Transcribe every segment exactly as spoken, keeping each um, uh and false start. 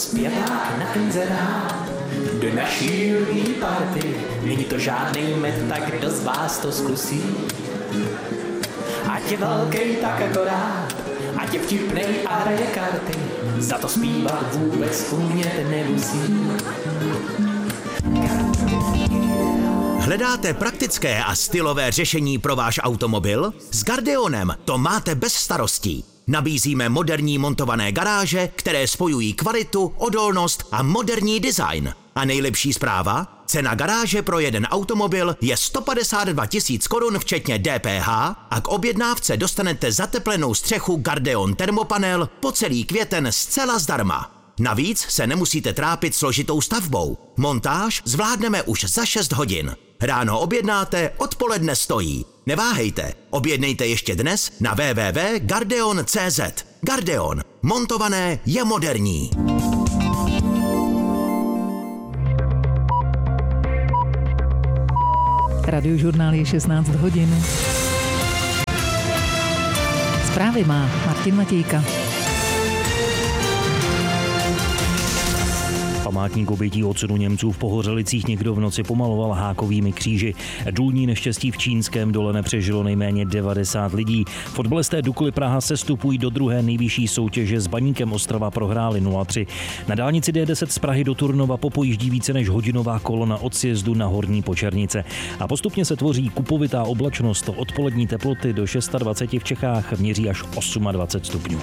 zpěvák na inzerát do naší rudý party. Není to žádný med, tak kdo z vás to zkusí? Ať je velký, tak akorát, ať je vtipnej a hraje karty, za to zpívat vůbec umět nemusí. Hledáte praktické a stylové řešení pro váš automobil? S Gardeonem to máte bez starostí. Nabízíme moderní montované garáže, které spojují kvalitu, odolnost a moderní design. A nejlepší zpráva? Cena garáže pro jeden automobil je sto padesát dva tisíc korun včetně D P H a k objednávce dostanete zateplenou střechu Gardeon Thermopanel po celý květen zcela zdarma. Navíc se nemusíte trápit složitou stavbou. Montáž zvládneme už za šest hodin. Ráno objednáte, odpoledne stojí. Neváhejte, objednejte ještě dnes na w w w tečka gardeon tečka c z. Gardeon. Montované je moderní. Radiožurnál je šestnáct hodin. Zprávy má Martin Matějka. Památník obětí osudu Němců v Pohořelicích někdo v noci pomaloval hákovými kříži. Důlní neštěstí v Čínském Dole nepřežilo nejméně devadesát lidí. Fotbalisté Dukly Praha sestupují do druhé nejvyšší soutěže, s Baníkem Ostrava prohráli nula tři. Na dálnici D deset z Prahy do Turnova popojíždí více než hodinová kolona od sjezdu na Horní Počernice. A postupně se tvoří kupovitá oblačnost. Odpolední teploty do dvacet šest v Čechách měří až dvacet osm stupňů.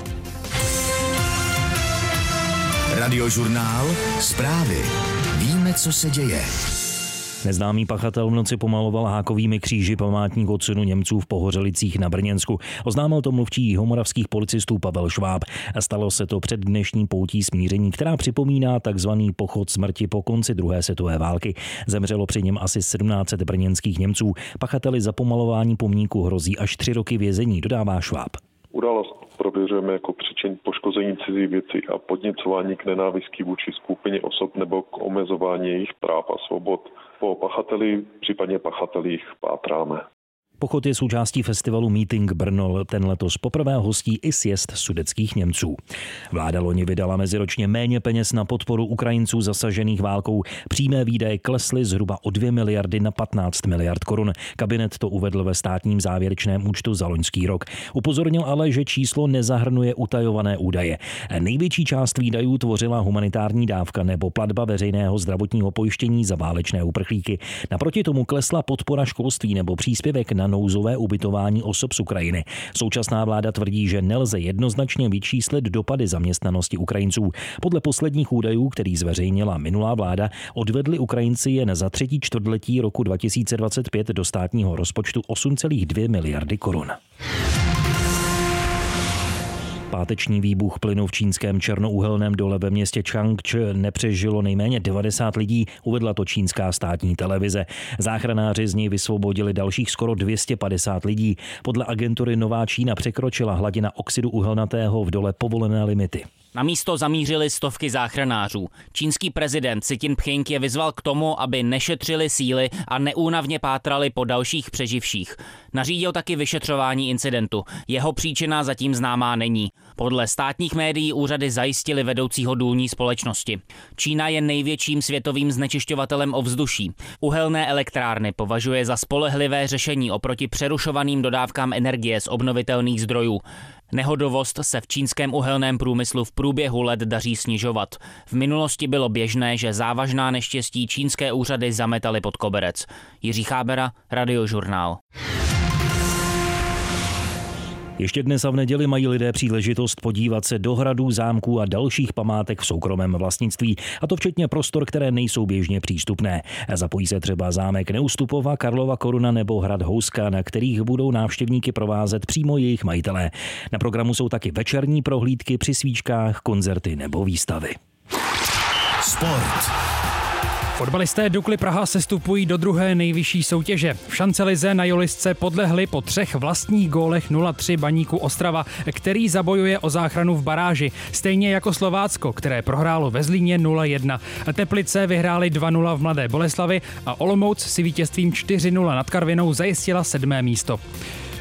Radiožurnál. Zprávy. Víme, co se děje. Neznámý pachatel v noci pomaloval hákovými kříži památník odsunu Němců v Pohořelicích na Brněnsku. Oznámil to mluvčí jihomoravských policistů Pavel Šváb. Stalo se to před dnešní poutí smíření, která připomíná takzvaný pochod smrti po konci druhé světové války. Zemřelo při něm asi sedmnáct set brněnských Němců. Pachateli za pomalování pomníku hrozí až tři roky vězení, dodává Šváb. Událost prověřujeme jako příčin poškození cizí věci a podněcování k nenávisti vůči skupině osob nebo k omezování jejich práv a svobod. Po pachateli, případně pachatelích pátráme. Pochod je součástí festivalu Meeting Brno. Ten letos poprvé hostí i sjezd sudetských Němců. Vláda loni vydala meziročně méně peněz na podporu Ukrajinců zasažených válkou. Přímé výdaje klesly zhruba o dvě miliardy na patnáct miliard korun. Kabinet to uvedl ve státním závěrečném účtu za loňský rok. Upozornil ale, že číslo nezahrnuje utajované údaje. Největší část výdajů tvořila humanitární dávka nebo platba veřejného zdravotního pojištění za válečné uprchlíky. Naproti tomu klesla podpora školství nebo příspěvek na nouzové ubytování osob z Ukrajiny. Současná vláda tvrdí, že nelze jednoznačně vyčíslit dopady zaměstnanosti Ukrajinců. Podle posledních údajů, který zveřejnila minulá vláda, odvedli Ukrajinci jen za třetí čtvrtletí roku dva tisíce dvacet pět do státního rozpočtu osm celá dvě miliardy korun. Páteční výbuch plynu v čínském černouhelném dole ve městě Changchun nepřežilo nejméně devadesát lidí, uvedla to čínská státní televize. Záchranáři z něj vysvobodili dalších skoro dvě stě padesát lidí. Podle agentury Nová Čína překročila hladina oxidu uhelnatého v dole povolené limity. Na místo zamířili stovky záchranářů. Čínský prezident Xi Jinping je vyzval k tomu, aby nešetřili síly a neúnavně pátrali po dalších přeživších. Nařídil taky vyšetřování incidentu. Jeho příčina zatím známá není. Podle státních médií úřady zajistili vedoucího důlní společnosti. Čína je největším světovým znečišťovatelem ovzduší. Uhelné elektrárny považuje za spolehlivé řešení oproti přerušovaným dodávkám energie z obnovitelných zdrojů. Nehodovost se v čínském uhelném průmyslu v průběhu let daří snižovat. V minulosti bylo běžné, že závažná neštěstí čínské úřady zametaly pod koberec. Jiří Chábera, Radiožurnál. Ještě dnes a v neděli mají lidé příležitost podívat se do hradů, zámků a dalších památek v soukromém vlastnictví, a to včetně prostor, které nejsou běžně přístupné. Zapojí se třeba zámek Neustupova, Karlova Koruna nebo hrad Houska, na kterých budou návštěvníky provázet přímo jejich majitelé. Na programu jsou taky večerní prohlídky při svíčkách, koncerty nebo výstavy. Sport. Fotbalisté Dukly Praha sestupují do druhé nejvyšší soutěže. V šancelize na Jolisce podlehli po třech vlastních gólech nula tři Baníku Ostrava, který zabojuje o záchranu v baráži, stejně jako Slovácko, které prohrálo ve Zlíně nula jedna. Teplice vyhráli dva nula v Mladé Boleslavi a Olomouc si vítězstvím čtyři nula nad Karvinou zajistila sedmé místo.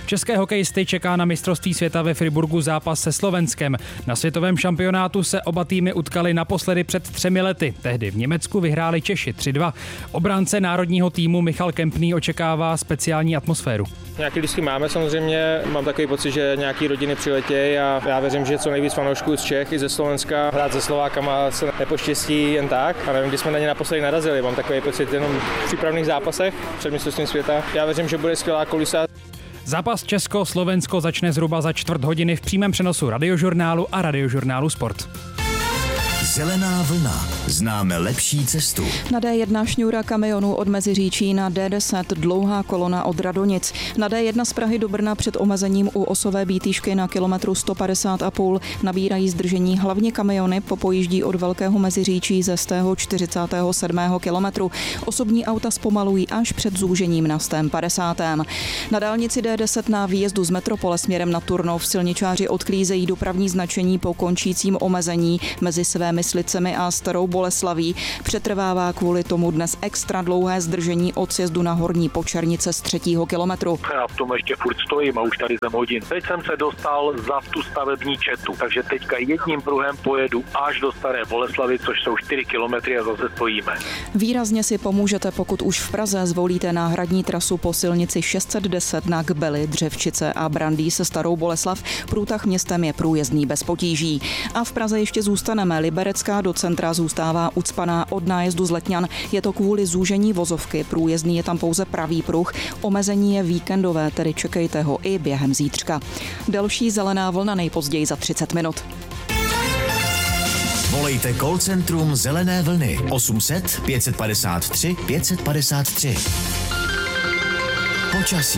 České hokejisty čeká na mistrovství světa ve Friburgu zápas se Slovenskem. Na světovém šampionátu se oba týmy utkali naposledy před třemi lety. Tehdy v Německu vyhráli Češi tři dva. Obránce národního týmu Michal Kempný očekává speciální atmosféru. Nějaký lístky máme samozřejmě, mám takový pocit, že nějaký rodiny přiletějí a já věřím, že co nejvíc fanoušků z Čech i ze Slovenska. Hrát se Slovákama se nepoštěstí jen tak a nevím, kdy jsme na ně naposledy narazili. Mám takový pocit jenom v přípravných zápasech před mistrovstvím světa. Já věřím, že bude skvělá kulisa. Zápas Česko-Slovensko začne zhruba za čtvrt hodiny v přímém přenosu Radiožurnálu a Radiožurnálu Sport. Zelená vlna. Známe lepší cestu. Na D jedna šňůra kamionů od Meziříčí na D deset dlouhá kolona od Radonic. Na D jedna z Prahy do Brna před omezením u osové Bítýšky na kilometru sto padesát a půl nabírají zdržení hlavně kamiony, popojíždí od Velkého Meziříčí ze sto čtyřicátého sedmého kilometru. Osobní auta zpomalují až před zúžením na sto padesátém Na dálnici D deset na výjezdu z metropole směrem na Turnov silničáři odklízejí dopravní značení po končícím omezení mezi své Myslicemi a Starou Boleslaví. Přetrvává kvůli tomu dnes extra dlouhé zdržení od sjezdu na Horní Počernice z třetího kilometru. Já v tom ještě furt stojím a už tady jsem hodin. Teď jsem se dostal za tu stavební četu, takže teďka jedním pruhem pojedu až do Staré Boleslavy, což jsou čtyři kilometry a zase stojíme. Výrazně si pomůžete, pokud už v Praze zvolíte náhradní trasu po silnici šest set deset na Kbely, Dřevčice a Brandýs se Starou Boleslav. Průtah městem je průjezdný bez potíží. A v Praze ještě zůstaneme. Liberecká do centra zůstává ucpaná od nájezdu z Letňan. Je to kvůli zúžení vozovky. Průjezdný je tam pouze pravý pruh. Omezení je víkendové, tedy čekejte ho i během zítřka. Další zelená vlna nejpozději za třicet minut. Volejte call centrum Zelené vlny osm set pět padesát tři pět padesát tři. Počasí.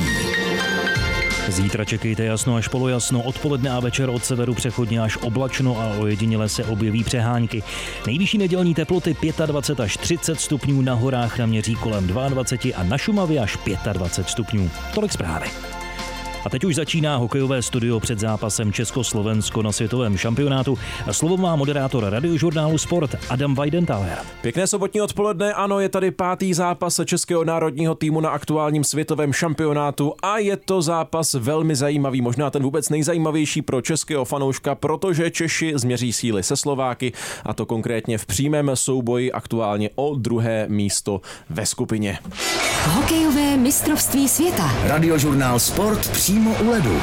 Zítra čekejte jasno až polojasno, odpoledne a večer od severu přechodně až oblačno a ojediněle se objeví přehánky. Nejvyšší nedělní teploty dvacet pět až třicet stupňů, na horách naměří kolem dvacet dva a na Šumavě až dvacet pět stupňů. Tolik zprávy. A teď už začíná hokejové studio před zápasem Česko-Slovensko na světovém šampionátu. Slovo má moderátor Radiožurnálu Sport Adam Weidenthaler. Pěkné sobotní odpoledne, ano, je tady pátý zápas českého národního týmu na aktuálním světovém šampionátu a je to zápas velmi zajímavý, možná ten vůbec nejzajímavější pro českého fanouška, protože Češi změří síly se Slováky a to konkrétně v přímém souboji aktuálně o druhé místo ve skupině. Hokejové mistrovství světa. Radiožurnál Sport přímo u ledu.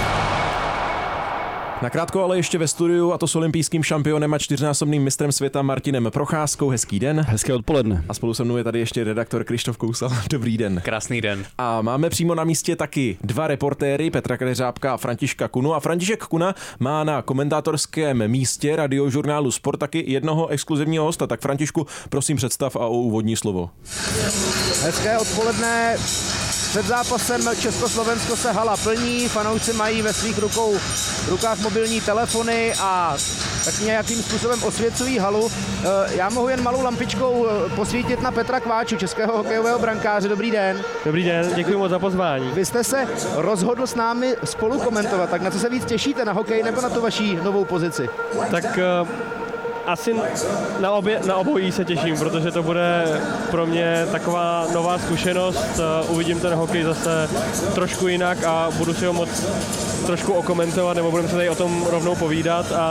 Nakrátko ale ještě ve studiu, a to s olympijským šampionem a čtyřnásobným mistrem světa Martinem Procházkou. Hezký den. Hezké odpoledne. A spolu se mnou je tady ještě redaktor Krištof Kousal. Dobrý den. Krásný den. A máme přímo na místě taky dva reportéry, Petra Kadeřábka a Františka Kunu. A František Kuna má na komentátorském místě Radiožurnálu Sport taky jednoho exkluzivního hosta. Tak Františku, prosím představ a o úvodní slovo. Hezké odpoledne. Před zápasem Československo se hala plní, fanoušci mají ve svých rukou, rukách mobilní telefony a tak nějakým způsobem osvěcují halu. Já mohu jen malou lampičkou posvítit na Petra Kváču, českého hokejového brankáře. Dobrý den. Dobrý den, děkuji moc za pozvání. Vy jste se rozhodl s námi spolu komentovat, tak na co se víc těšíte, na hokej nebo na tu vaší novou pozici? Tak asi na, obě, na obojí se těším, protože to bude pro mě taková nová zkušenost. Uvidím ten hokej zase trošku jinak a budu si ho moc trošku okomentovat, nebo budeme se tady o tom rovnou povídat a,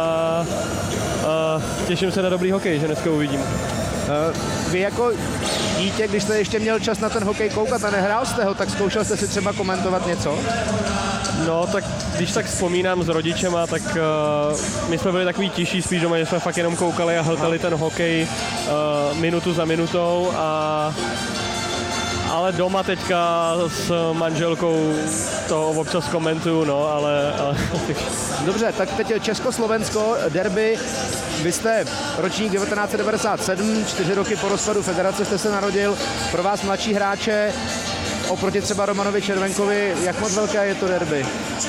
a těším se na dobrý hokej, že dneska uvidím. Vy jako dítě, když jste ještě měl čas na ten hokej koukat a nehrál jste ho, tak zkoušel jste si třeba komentovat něco? No, tak když tak vzpomínám s rodičema, tak uh, my jsme byli takový tiší spíš doma, že jsme fakt jenom koukali a hltali ten hokej uh, minutu za minutou a ale doma teďka s manželkou to občas komentuju, no, ale, ale... Dobře, tak teď Česko-Slovensko, derby. Vy jste ročník devatenáct set devadesát sedm, čtyři roky po rozpadu federace jste se narodil. Pro vás mladší hráče, oproti třeba Romanovi Červenkovi, jak moc velké je to derby?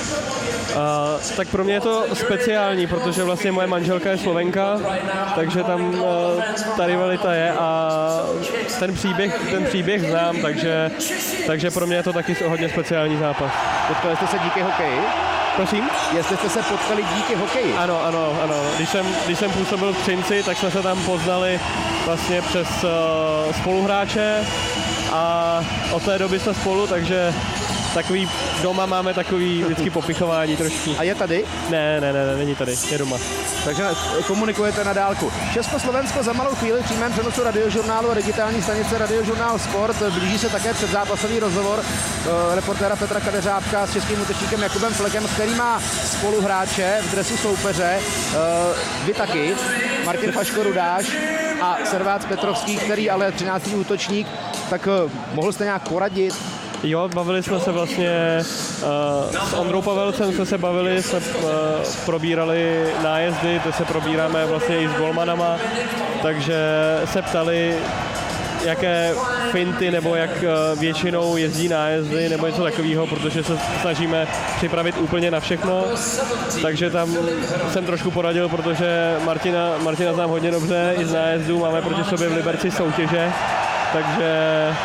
Uh, tak pro mě je to speciální, protože vlastně moje manželka je Slovenka, takže tam uh, ta rivalita je a ten příběh, ten příběh znám, takže, takže pro mě je to taky hodně speciální zápas. Potkali jste se díky hokeji? Prosím? Jestli jste se potkali díky hokeji? Ano, ano, ano. Když jsem, když jsem působil v Třinci, tak jsme se tam poznali vlastně přes uh, spoluhráče a od té doby jsme spolu, takže takový, doma máme takový vždycky popichování trošku. A je tady? Ne, ne, ne, ne, není tady, je doma. Takže komunikujete na dálku. Česko-Slovensko za malou chvíli v přímém přenosu radiožurnálu a digitální stanice Radiožurnál Sport. Blíží se také předzápasový rozhovor reportéra Petra Kadeřábka s českým útočníkem Jakubem Flekem, který má spoluhráče v dresu soupeře. Vy taky, Martin Faško-Rudáš a Servác Petrovský, který ale třináctý útočník, tak mohl jste nějak poradit? Jo, bavili jsme se vlastně uh, s Ondrou Pavelcem, jsme se bavili, jsme uh, probírali nájezdy, to se probíráme vlastně i s golmanama, takže se ptali, jaké finty nebo jak uh, většinou jezdí nájezdy nebo něco takového, protože se snažíme připravit úplně na všechno, takže tam jsem trošku poradil, protože Martina, Martina znám hodně dobře i z nájezdů, máme proti sobě v Liberci soutěže, takže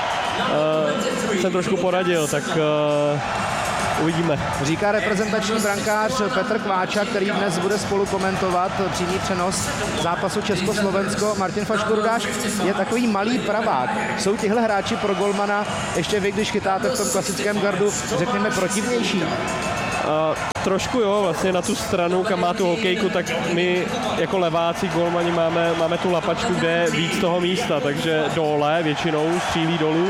Uh, jsem trošku poradil, tak uh, uvidíme. Říká reprezentační brankář Petr Kváča, který dnes bude spolu komentovat přímý přenos zápasu Česko-Slovensko. Martin Faško-Rudáš je takový malý pravák. Jsou tihle hráči pro golmana, ještě vy, když chytáte v tom klasickém gardu, řekněme protivnější? Uh, trošku jo, vlastně na tu stranu, kam má tu hokejku, tak my jako leváci golmani máme, máme tu lapačku, kde je víc toho místa, takže dole většinou střílí dolů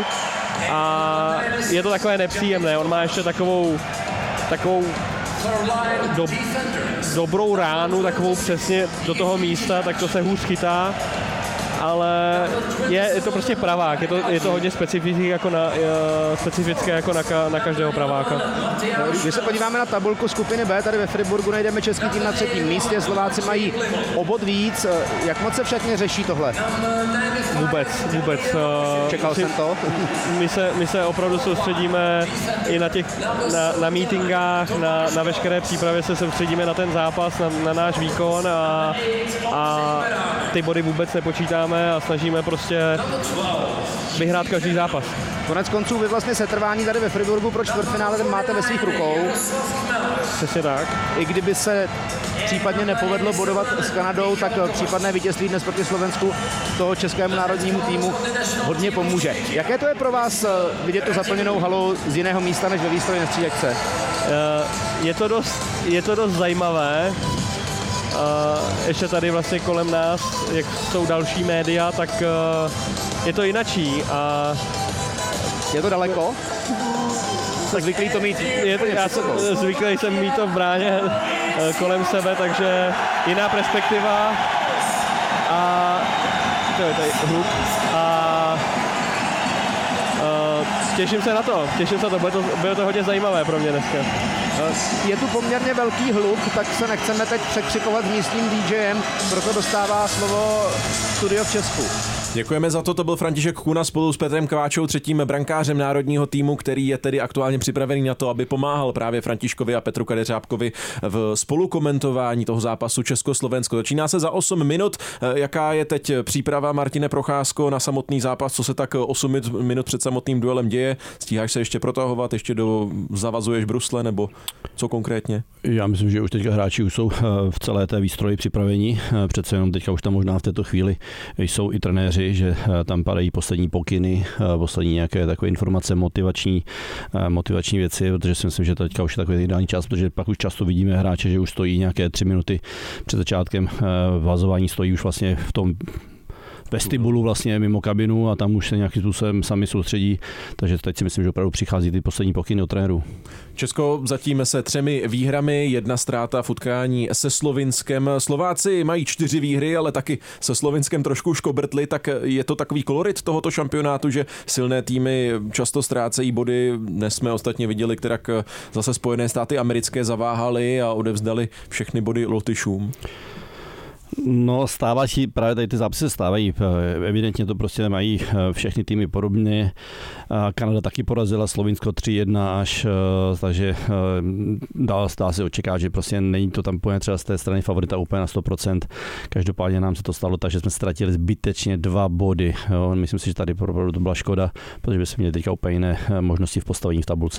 a je to takové nepříjemné, on má ještě takovou, takovou do, dobrou ránu, takovou přesně do toho místa, tak to se hůř chytá, ale je, je to prostě pravák, je to, je to hodně specifické jako na, specifické jako na, na každého praváka. Když se podíváme na tabulku skupiny B, tady ve Friburgu najdeme český tým na třetím místě, Slováci mají o bod víc. Jak moc se však řeší tohle? Vůbec, vůbec. Čekal Musím, jsem to. My se, my se opravdu soustředíme i na těch, na, na meetingách, na, na veškeré přípravě se soustředíme na ten zápas, na, na náš výkon a, a ty body vůbec nepočítáme a snažíme prostě vyhrát každý zápas. Konec konců vy vlastně setrvání tady ve Friburgu pro čtvrtfinále máte ve svých rukou. Přesně tak. I kdyby se případně nepovedlo bodovat s Kanadou, tak případné vítězství dnes proti Slovensku toho českému národnímu týmu hodně pomůže. Jaké to je pro vás vidět tu zaplněnou halu z jiného místa než ve výstrojní střídačce? Je to dost, je to dost zajímavé. Uh, ještě tady vlastně kolem nás, jak jsou další média, tak uh, je to jinačí a je to daleko? Tak zvyklý to mít je to, já jsem, zvyklý jsem mít to v bráně uh, kolem sebe, takže jiná perspektiva a to je tady hluk a uh, těším se na to, těším se na to, bude to, bude to hodně zajímavé pro mě dneska. Je tu poměrně velký hluk, tak se nechceme teď překřikovat s místním DJem, proto dostává slovo studio v Česku. Děkujeme za to, to byl František Kuna spolu s Petrem Kváčou, třetím brankářem národního týmu, který je tedy aktuálně připravený na to, aby pomáhal právě Františkovi a Petru Kadeřábkovi v spolukomentování toho zápasu Česko-Slovensko. Začíná se za osm minut. Jaká je teď příprava, Martine Procházko, na samotný zápas? Co se tak osm minut před samotným duelem děje? Stíháš se ještě protahovat, ještě do zavazuješ brusle, nebo co konkrétně? Já myslím, že už teďka hráči už jsou v celé té výstroji připraveni. Přece jenom teďka už tam možná v této chvíli jsou i trenéři, že tam padají poslední pokyny, poslední nějaké takové informace, motivační, motivační věci, protože si myslím, že teďka už je takový ideální čas, protože pak už často vidíme hráče, že už stojí nějaké tři minuty před začátkem vazování, stojí už vlastně v tom vestibulu vlastně mimo kabinu a tam už se nějakým způsobem sami soustředí, takže teď si myslím, že opravdu přichází ty poslední pokyny od trenérů. Česko zatím se třemi výhrami, jedna ztráta v utkání se Slovinskem. Slováci mají čtyři výhry, ale taky se Slovinskem trošku škobrtli, tak je to takový kolorit tohoto šampionátu, že silné týmy často ztrácejí body. Dnes jsme ostatně viděli, kterak zase Spojené státy americké zaváhaly a odevzdali všechny body Lotyšům. No, stávají, právě tady ty zápasy stávají, evidentně to prostě nemají všechny týmy podobně. Kanada taky porazila Slovinsko tři jedna až, takže dá, dá se očekávat, že prostě není to tam úplně třeba z té strany favorita úplně na sto procent. Každopádně nám se to stalo tak, že jsme ztratili zbytečně dva body. Jo, myslím si, že tady opravdu to byla škoda, protože bychom měli teďka úplně jiné možnosti v postavení v tabulce.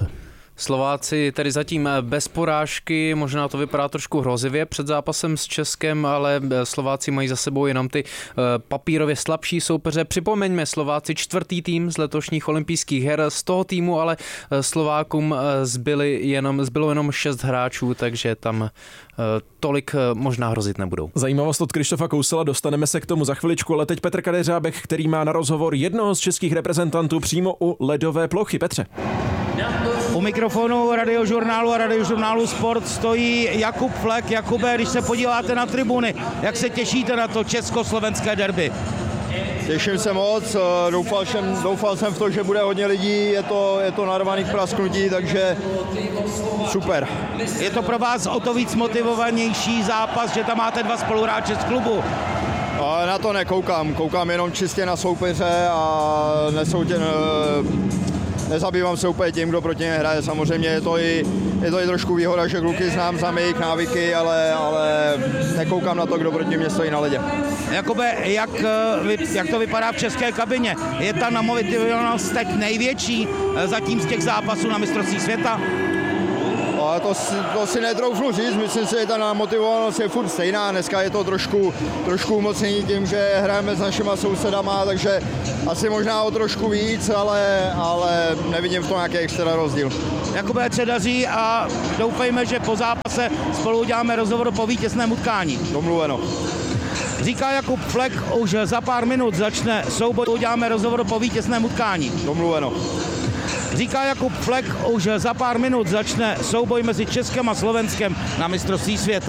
Slováci tedy zatím bez porážky, možná to vypadá trošku hrozivě před zápasem s Českem, ale Slováci mají za sebou jenom ty papírově slabší soupeře. Připomeňme, Slováci čtvrtý tým z letošních olympijských her, z toho týmu ale Slovákům zbyli jenom, zbylo jenom šest hráčů, takže tam tolik možná hrozit nebudou. Zajímavost od Krištofa Kousela, dostaneme se k tomu za chviličku, ale teď Petr Kadeřábek, který má na rozhovor jednoho z českých reprezentantů přímo u ledové plochy. Petře. U mikrofonu Radiožurnálu a Radiožurnálu Sport stojí Jakub Flek. Jakube, když se podíváte na tribuny, jak se těšíte na to československé derby? Těším se moc, doufal jsem, doufal jsem v to, že bude hodně lidí, je to, je to narvaný k prasknutí, takže super. Je to pro vás o to víc motivovanější zápas, že tam máte dva spoluhráče z klubu? Ale na to nekoukám, koukám jenom čistě na soupeře a nesoutě, nezabývám se úplně tím, kdo proti mě hraje. Samozřejmě je to i, je to i trošku výhoda, že kluky znám za jejich návyky, ale, ale nekoukám na to, kdo proti mě stojí na ledě. Jakube, jak, jak to vypadá v české kabině? Je ta namovitelnost teď největší zatím z těch zápasů na mistrovství světa? Ale to, to si netroufnu říct, myslím si, že ta namotivovanost je furt stejná. Dneska je to trošku, trošku umocnění tím, že hrajeme s našima sousedama, takže asi možná o trošku víc, ale, ale nevidím v tom nějaký extra rozdíl. Jakube, ať se daří a doufejme, že po zápase spolu uděláme rozhovor po vítězném utkání. Domluveno. Říká Jakub Flek, už za pár minut začne souboj, uděláme rozhovor po vítězném utkání. Domluveno. Říká Jakub Flek, už za pár minut začne souboj mezi Českem a Slovenskem na mistrovství světa.